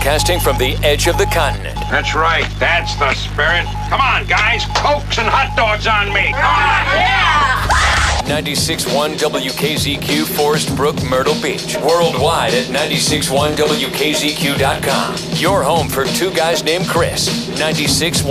broadcasting from the edge of the continent. That's right. That's the spirit. Come on, guys. Cokes and hot dogs on me. Come on. Yeah! 96.1 WKZQ, Forest Brook, Myrtle Beach. Worldwide at 96.1WKZQ.com. Your home for two guys named Chris. 96.1